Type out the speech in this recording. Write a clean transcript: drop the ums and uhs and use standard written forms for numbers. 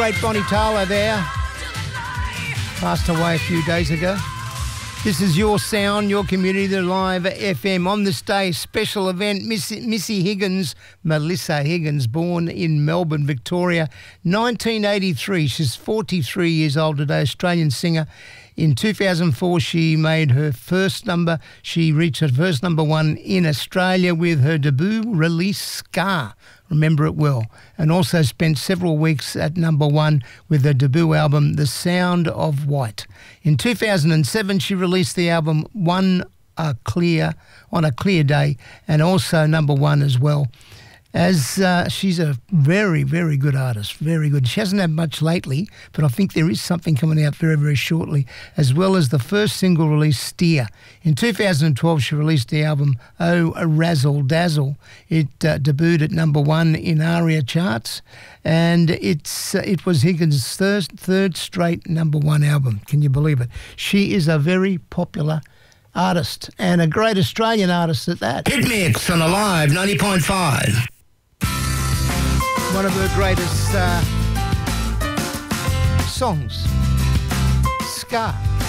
Great Bonnie Tyler there. Passed away a few days ago. This is Your Sound, Your Community, the Live FM. On this day, special event, Missy Higgins, Melissa Higgins, born in Melbourne, Victoria, 1983. She's 43 years old today, Australian singer. In 2004, she reached her first number one in Australia with her debut release, Scar. Remember it well. And also spent several weeks at number one with her debut album, The Sound of White. In 2007, she released the album on a Clear Day, and also number one as well. As she's a very, very good artist, very good. She hasn't had much lately, but I think there is something coming out very, very shortly, as well as the first single release, Steer. In 2012, she released the album Oh Razzle Dazzle. It debuted at number one in ARIA charts, and it was Higgins' third straight number one album. Can you believe it? She is a very popular artist, and a great Australian artist at that. Hit Mix on Alive 90.5. One of her greatest songs, Scar.